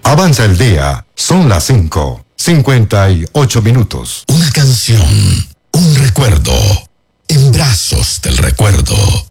Avanza el día, son las 5:58. Una canción, un recuerdo, en brazos del recuerdo.